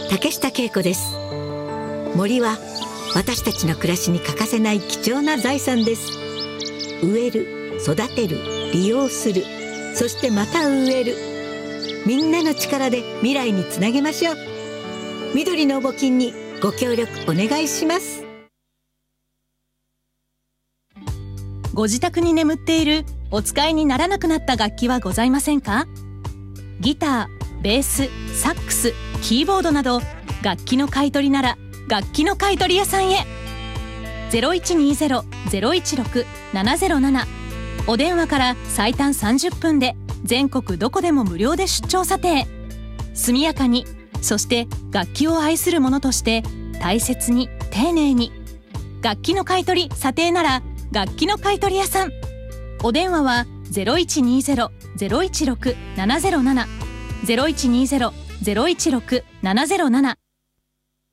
竹下恵子です。森は私たちの暮らしに欠かせない貴重な財産です。植える、育てる、利用する、そしてまた植える。みんなの力で未来につなげましょう。緑の募金にご協力お願いします。 ご自宅に眠っているお使いにならなくなった楽器はございませんか？ギター、ベース、サックス、キーボードなど楽器の買い取りなら楽器の買取屋さんへ。 0120-016-707 お電話から最短30分で全国どこでも無料で出張査定。速やかに、そして楽器を愛する者として大切に丁寧に。楽器の買い取り査定なら楽器の買取屋さん。お電話は 0120-016-707 0120-016-707